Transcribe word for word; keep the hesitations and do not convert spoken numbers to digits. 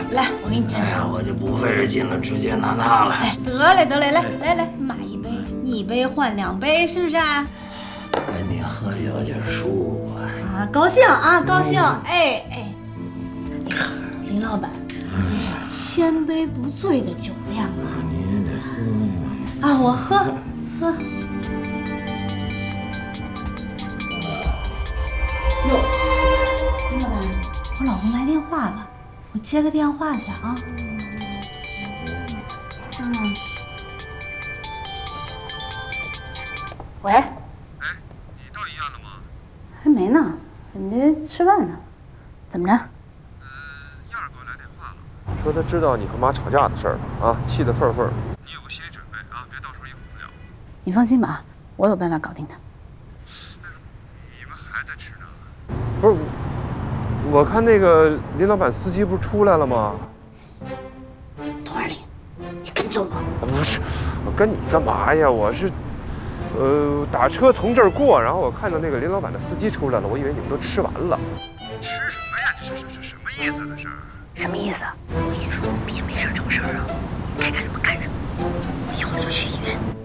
来，我给你斟。 哎呀，我就不费这劲了，直接拿它了。 哎，得嘞得嘞，来来来，买一杯，一杯换两杯，是不是啊？ 跟你喝有点舒服啊，高兴啊，高兴！哎哎，林老板，你这是千杯不醉的酒量啊！ 你也得喝啊，我喝喝。哟，林老板，我老公来电话了，我接个电话去啊。嗯。喂。哎， 你到医院了吗？ 还没呢，人家吃饭呢。怎么着？ 呃，燕儿给我来电话了， 说他知道你和妈吵架的事儿了啊，气得愤愤。 你有个心理准备啊，别到时候一哄不了。 你放心吧，我有办法搞定他。 你们还在吃呢？ 不是，我看那个林老板司机不是出来了吗？ 童二林，你跟踪我？ 不是，我跟你干嘛呀？我是，呃，打车从这儿过，然后我看到那个林老板的司机出来了，我以为你们都吃完了。 吃什么呀？这这这什么意思？这是？ 什么意思？ 我跟你说，别没事找事儿啊！你该干什么干什么。我一会儿就去医院。